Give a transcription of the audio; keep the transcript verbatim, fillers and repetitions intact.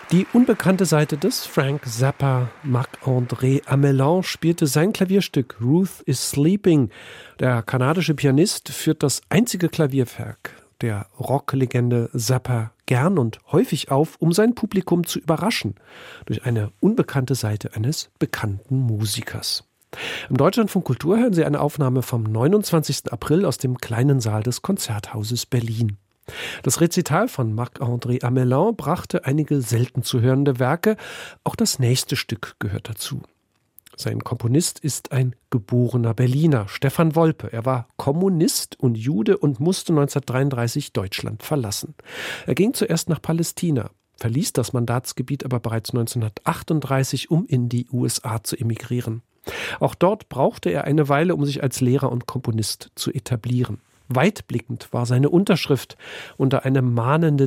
Die unbekannte Seite des Frank Zappa, Marc-André Amelin, spielte sein Klavierstück Ruth is Sleeping. Der kanadische Pianist führt das einzige Klavierwerk der Rocklegende Zappa gern und häufig auf, um sein Publikum zu überraschen, durch eine unbekannte Seite eines bekannten Musikers. Im Deutschlandfunk Kultur hören Sie eine Aufnahme vom neunundzwanzigsten April aus dem kleinen Saal des Konzerthauses Berlin. Das Rezital von Marc-André Amelin brachte einige selten zu hörende Werke. Auch das nächste Stück gehört dazu. Sein Komponist ist ein geborener Berliner, Stefan Wolpe. Er war Kommunist und Jude und musste neunzehnhundertdreiunddreißig Deutschland verlassen. Er ging zuerst nach Palästina, verließ das Mandatsgebiet aber bereits neunzehnhundertachtunddreißig, um in die U S A zu emigrieren. Auch dort brauchte er eine Weile, um sich als Lehrer und Komponist zu etablieren. Weitblickend war seine Unterschrift unter einem mahnenden